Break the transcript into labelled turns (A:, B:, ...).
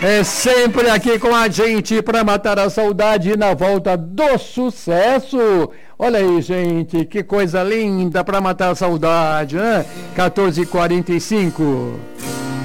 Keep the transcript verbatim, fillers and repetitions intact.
A: É sempre aqui com a gente para matar a saudade na volta do sucesso. Olha aí, gente, que coisa linda para matar a saudade, né? quatorze e quarenta e cinco.